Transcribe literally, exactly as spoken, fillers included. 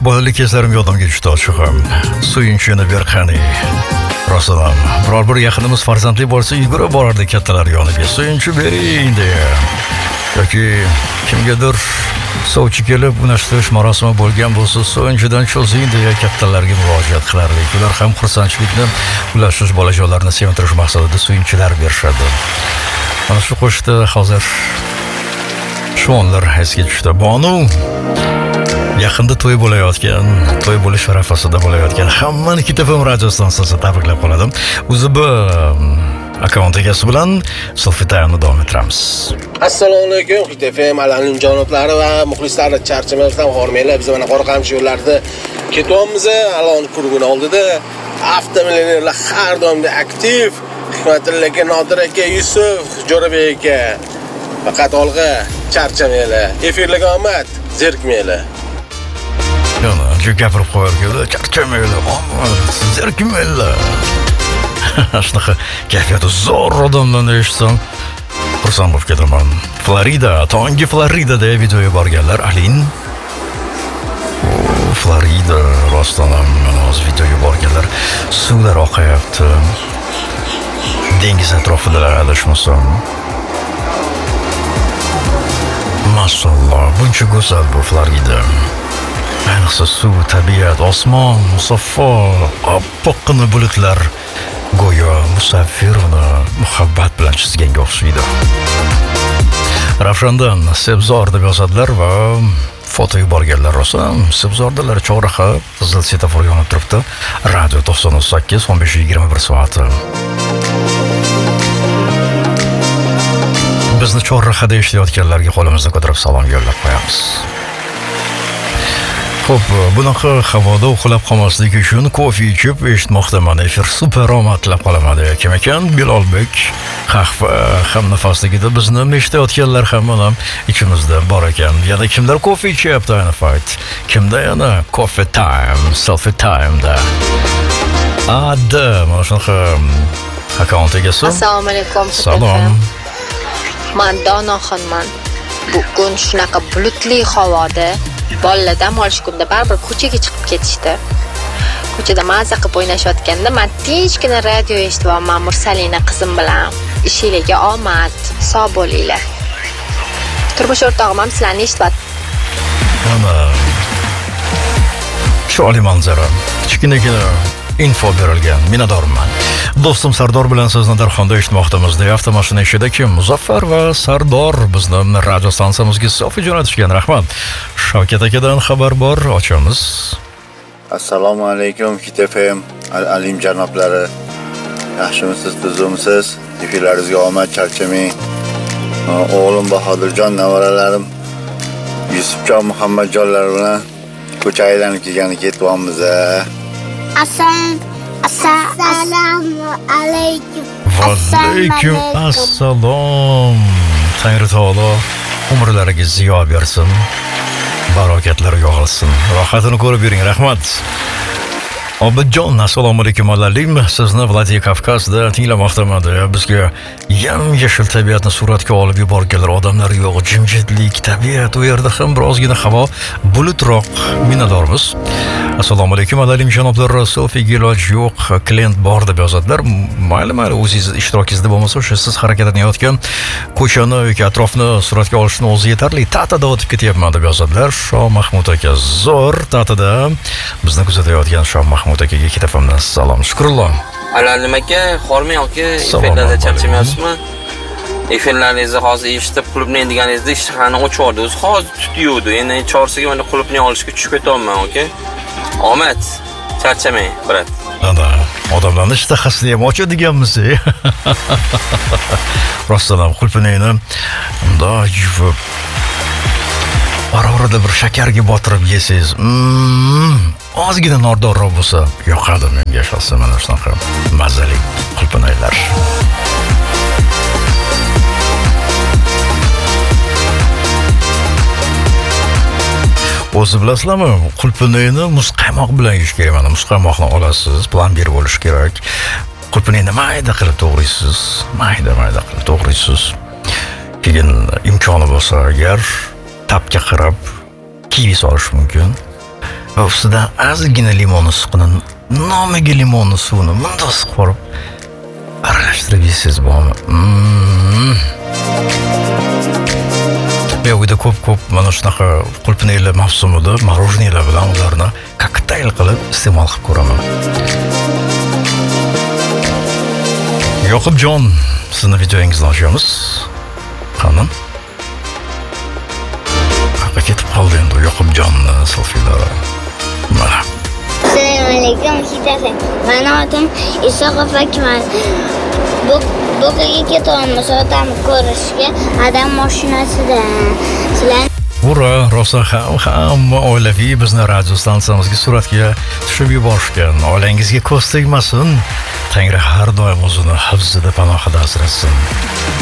Bolalik kezlarim yodimga tushdi ochig'im. Suyunchini ber qani. Rostdan, biror bir yaqinimiz farzandli bo'lsa, yugurib borardi kattalar yoniga. Suyunchi bering deya. Yoki kimgadir sovchi kelib unashtirish marosimi bo'lgan bo'lsa, suyunchidan cho'zing deya kattalarga murojaat qilardik. Ular ham xursandchilikni ulashish bolajonlarni sevintirish maqsadida suyunchilar berishadi. Mana shu qo'shiqda hozir shu onlar esga tushdi. Bonu yaqinda to'y bo'layotgan, to'y bo'lish arafasida bo'layotgan hammani Hit F M radio stansiyasi tabriklab qoladim. O'zi bu akkaunt egasi bilan selfie time davom ettiramiz. Assalomu alaykum Hit F M Alalim janoblari va muxlislar, charchamasdan hormanglar. Biz mana Qoraqamchi yo'llarida ketyapmiz. Alon kurguni oldida avtomillionerlar har doimda aktiv. Hikmatilla aka, Nodir aka, Yusuf, Jo'rabek aka. Faqat olg'a charchamanglar. Efirlarga omad, zerikmanglar. Yana gapirib qo'yarkanlar, charchamaylar, omad, zerikmanglar. Shunaqa kayfiyati zo'r odamlarni eshitsam, xursand bo'lib ketaman. Florida, tongi Floridada videoga borganlar, Alin. Florida rostdan ham o'z videoga borganlar. Suvlar oqayapti. Dengiz atrofidalar adashmasam. Maşallah, buncha go'zal bu Florida. Ayniqsa suv, tabiat, osmon, musaffo, oppoqqina bulutlar go'yo musavvir uni muhabbat bilan chizganga o'xshaydi. Ravshandan Sebzor deb yozadilar va foto yuborganlar rosa. Sebzordalar chorraha qizil svetofor yonib turibdi. Radio to'qson sakkiz o'n besh yigirma bir soati. Bizni chorrahada eshitayotganlarga qo'limizni ko'tarib salom yo'llab qo'yamiz. Xo'p, bunaqa havoda uxlab qolmaslik uchun kofe ichib eshitmoqdaman. Efir super omadlab qolaman deya kim ekan? Bilolbek. Qahva ham nafasligida bizni eshitayotganlar ham mana ichimizda bor ekan. Yana kimlar kofe ichyapti ayni payt? Kimda yana coffee time, selfie time da. Ada, mana shunaqa akkaunt egasi. Assalomu alaykum. Salom. Men Donoxonman. Bugun shunaqa bulutli havoda bolalar dam olish kunida baribir ko'chaga chiqib ketishdi. Ko'chada maza qilib o'ynashayotganda men tinchgina radio eshityapman Mursalina qizim bilan. Ishingizga omad, sog' bo'linglar. Turmush o'rtog'im ham sizlarni eshityapti. Mana shu oliy manzara. Kichkinagina info berilgan. Minnatdorman. Do'stim Sardor bilan sizni Darxonda eshitmoqdamiz deya avtomashina ichida kim? Muzaffar va Sardor bizni radio stansiyamizga selfie jo'natishgan. Rahmat. Shavkat akadan xabar bor, ochamiz. Assalomu alaykum Hit F M Alim janoblari. Yaxshimisiz, tuzumsiz? Efirlaringizga omad, charchamang. O'g'lim Bahodirjon, nevaralarim Yusufjon, Muhammadjonlar bilan ko'cha aylanib kelgani ketyapmiz. Assalom Assalomu alaykum. Va alaykum assalom. Tangri taolo umrlariga ziyo bersin. Barokatlar yog'ilsin. Rohatini ko'rib yuring. Rahmat. Obidjon, assalomu alaykum alalim. Sizni Vladikavkazda tinglamoqdaman. Bizga yam-yashil tabiatni suratga olib yuborganlar, odamlar yo'q, jimjitlik, tabiat, u yerda ham birozgina havo bulutroq. Minnatdormiz. Assalomu alaykum alalim janoblar, selfiega iloj yo'q, klient bor deb yozadilar. Mayli-mayli, o'zingiz ishtirokingizda bo'lmasa, o'sha siz harakatlanayotgan ko'chani yoki atrofni suratga olishni o'zi yetarli. Ta'tada o'tib ketyapman deb yozadilar. Shoh Mahmud aka zo'r ta'tada bizni kuzatayotgan Shoh Mahmud akaga Hit F M'dan salom. Shukrulloh. Alalim aka, Xormay aka, efirlarda charchamayapsizmi? Efirlaringizni hozir eshitib, qulupni deganingizda ishtahani ochyordi. O'zi hozir tutiydi. Endi chorsiga mana qulupni olishga tushib ketyapman, aka. Omad, charchamang, brat. Ana, odamlarning ishtahasini ham ochadiganmiz. Rostdan ham qulupnini unda yuvib orada bir shakarga botirib yesangiz, mmm, ozgina nordonroq bo'lsa, yoqadi menga shaxsan mana shunaqa mazali qulupnaylar. O'zi bilasizlarmi, qulupnayni muzqaymoq bilan yeyish kerak. Mana muzqaymoqni olasiz, plombir bo'lishi kerak. Qulupnayni mayda qilib to'g'raysiz, mayda-mayda qilib to'g'raysiz. Keyin imkoni bo'lsa agar tapga qarab kivi solish mumkin. va ustidan ozgina limon suqini, nomiga limonni suvini bundoq siqib olib aralashtirib yeysiz bormi? Mm. Uyda ko'p-ko'p mana shunaqa qulupnaylar mavsumida morojniyalar bilan ularni kokteyl qilib iste'mol qilib ko'raman. Yoqubjon, sizni videoingizni ochamiz. Qani? Qayerga ketib qoldi endi Yoqubjonni selfilari? Mana. Assalomu alaykum, Hitafen. Meni atim Isoqov Akmal. Bu Bo'kaga ketyapmiz otamni ko'rishga, adam mashinasida. Sizlar Ura, rosa ham hamma oilaviy bizni radio stansiyamizga suratga tushib yuborishgan. Oilangizga ko'z tegmasin. Tangri har doim o'zini hifzida panohida asrasin.